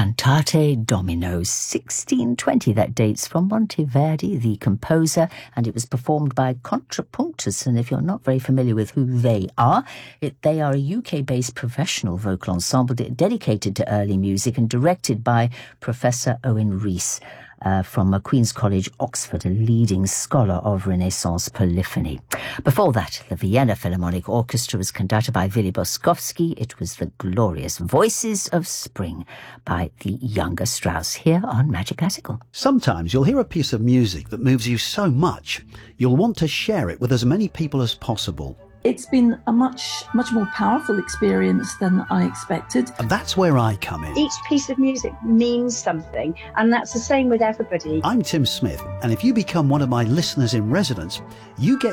Cantate Domino, 1620. That dates from Monteverdi, the composer, and it was performed by Contrapunctus. And if you're not very familiar with who they are a UK-based professional vocal ensemble dedicated to early music and directed by Professor Owen Rees. From Queen's College, Oxford, a leading scholar of Renaissance polyphony. Before that, the Vienna Philharmonic Orchestra was conducted by Willy Boskowski. It was the glorious Voices of Spring by the younger Strauss here on Magic Classical. Sometimes you'll hear a piece of music that moves you so much, you'll want to share it with as many people as possible. It's been a much more powerful experience than I expected. And that's where I come in. Each piece of music means something, and that's the same with everybody. I'm Tim Smith, and if you become one of my listeners in residence, you get